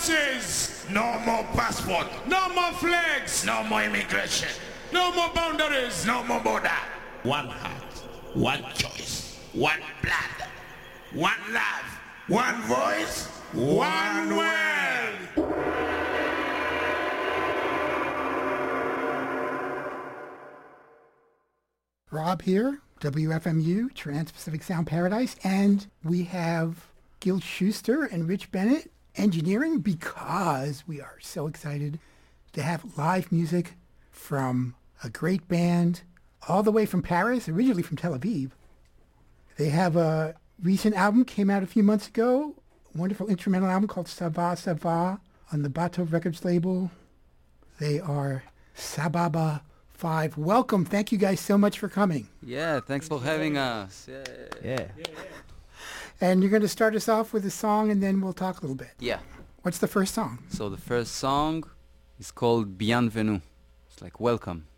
buses. No more passport. No more flags. No more immigration. No more boundaries. No more border. One heart, one choice, one blood, one love, one voice, one world. Rob here, WFMU, Trans-Pacific Sound Paradise, and we have Gil Schuster and Rich Bennett engineering because we are so excited to have live music from a great band all the way from Paris, originally from Tel Aviv. They have a recent album, came out a few months ago, a wonderful instrumental album called Ça Va, Ça Va on the Bateau Records label. They are Sababa 5. Welcome. Thank you guys so much for coming. Yeah, thanks for having us. Yeah. And you're going to start us off with a song and then we'll talk a little bit. Yeah. What's the first song? So the first song is called Bienvenue. It's like welcome.